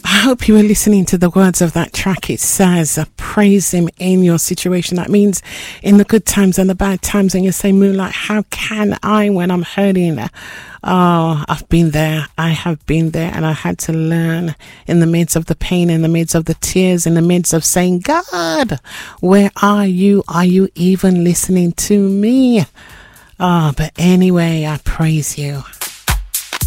I hope you were listening to the words of that track. It says, praise him in your situation. That means in the good times and the bad times. And you say, Moonlight, how can I when I'm hurting? Oh, I've been there. I have been there. And I had to learn in the midst of the pain, in the midst of the tears, in the midst of saying, God, where are you? Are you even listening to me? Oh, but anyway, I praise you.